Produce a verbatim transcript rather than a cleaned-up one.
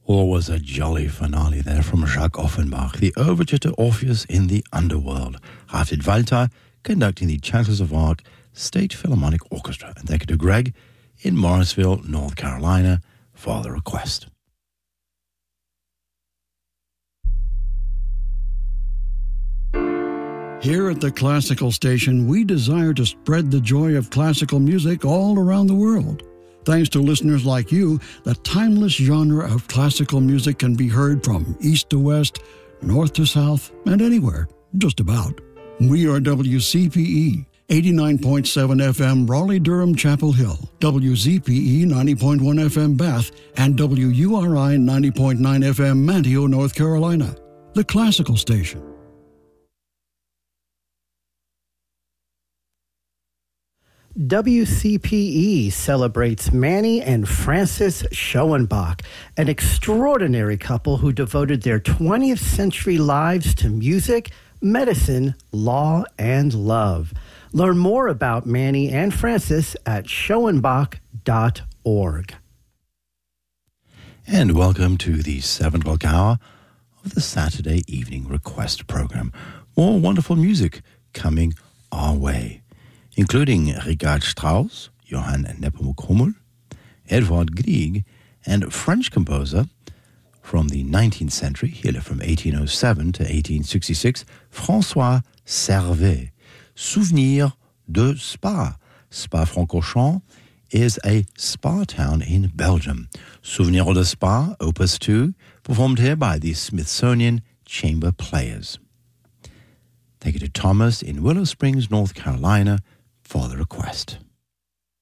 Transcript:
Always a jolly finale there from Jacques Offenbach, the overture to Orpheus in the Underworld. Rated Walter conducting the Chancellors of Arc State Philharmonic Orchestra. And thank you to Greg in Morrisville, North Carolina, for the request. Here at the Classical Station, we desire to spread the joy of classical music all around the world. Thanks to listeners like you, the timeless genre of classical music can be heard from east to west, north to south, and anywhere, just about. We are W C P E, eighty-nine point seven F M Raleigh-Durham Chapel Hill, W Z P E ninety point one F M Bath, and W U R I ninety point nine F M Manteo, North Carolina. The Classical Station. W C P E celebrates Manny and Frances Schoenbach, an extraordinary couple who devoted their twentieth century lives to music, medicine, law, and love. Learn more about Manny and Frances at schoenbach dot org. And welcome to the seven o'clock hour of the Saturday Evening Request Program. More wonderful music coming our way, including Richard Strauss, Johann Nepomuk Hummel, Edvard Grieg, and French composer from the nineteenth century, he lived from eighteen oh seven to eighteen sixty-six, François Servet. Souvenir de Spa. Spa-Francorchamps is a spa town in Belgium. Souvenir de Spa, Opus two, performed here by the Smithsonian Chamber Players. Thank you to Thomas in Willow Springs, North Carolina, for the request.